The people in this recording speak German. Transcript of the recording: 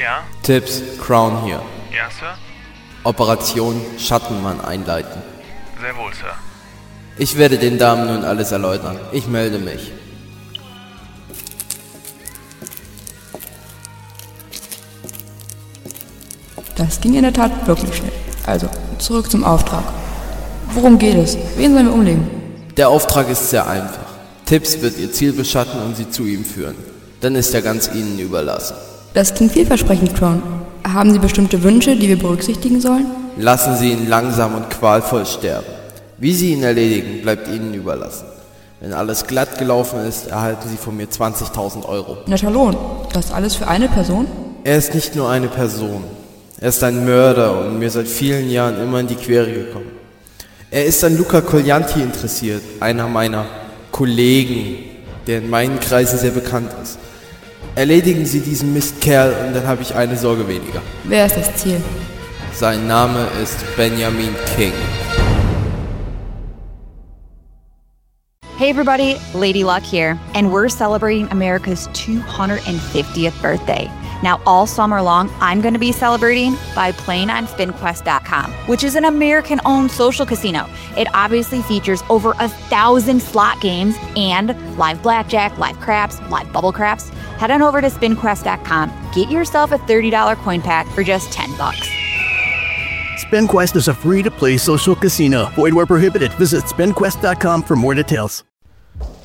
Ja? Tipps, Crown hier. Ja, Sir? Operation Schattenmann einleiten. Sehr wohl, Sir. Ich werde den Damen nun alles erläutern. Ich melde mich. Das ging in der Tat wirklich schnell. Also, zurück zum Auftrag. Worum geht es? Wen sollen wir umlegen? Der Auftrag ist sehr einfach. Tips wird ihr Ziel beschatten und sie zu ihm führen. Dann ist er ganz ihnen überlassen. Das klingt vielversprechend, Crown. Haben Sie bestimmte Wünsche, die wir berücksichtigen sollen? Lassen Sie ihn langsam und qualvoll sterben. Wie Sie ihn erledigen, bleibt Ihnen überlassen. Wenn alles glatt gelaufen ist, erhalten Sie von mir 20.000 Euro. Netter Lohn. Das alles für eine Person? Er ist nicht nur eine Person. Er ist ein Mörder und mir seit vielen Jahren immer in die Quere gekommen. Er ist an Luca Collianti interessiert, einer meiner Kollegen, der in meinen Kreisen sehr bekannt ist. Erledigen Sie diesen Mistkerl und dann habe ich eine Sorge weniger. Wer ist das Ziel? Sein Name ist Benjamin King. Hey everybody, Lady Luck here, and we're celebrating America's 250th birthday. Now, all summer long, I'm going to be celebrating by playing on SpinQuest.com, which is an American-owned social casino. It obviously features over 1,000 slot games and live blackjack, live craps, live bubble craps. Head on over to SpinQuest.com. Get yourself a $30 coin pack for just $10. SpinQuest is a free-to-play social casino. Void where prohibited. Visit SpinQuest.com for more details.